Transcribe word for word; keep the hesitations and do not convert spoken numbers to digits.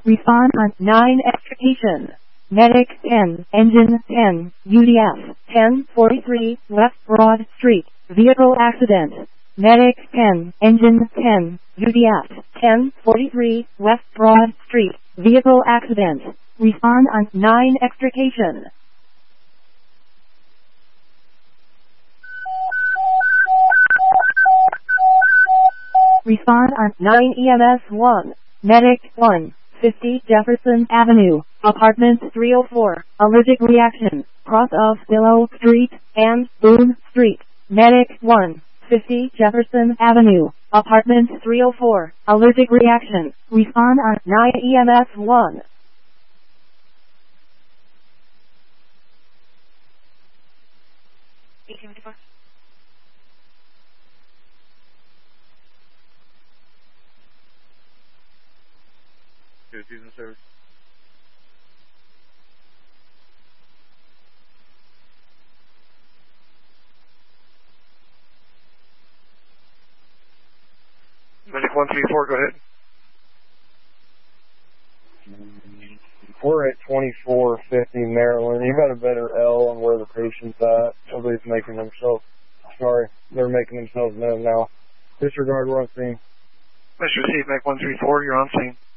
Respond on nine extrication. Medic ten, engine ten, U D F ten forty-three, West Broad Street, vehicle accident. Medic ten, engine ten, U D F ten forty-three, West Broad Street, vehicle accident. Respond on nine extrication. Respond on nine E M S one, Medic one, fifty Jefferson Avenue, Apartment three oh four, allergic reaction, cross of Willow Street and Boone Street. Medic one, fifty Jefferson Avenue, Apartment three oh four, allergic reaction. Respond on nine E M S one. Season service. Medic one three four, go ahead. We're at twenty-four fifty Maryland. You got a better L on where the patient's at. Nobody's making themselves, sorry, they're making themselves known now. Disregard, we're on scene. Let's receive Medic one three four, you're on scene.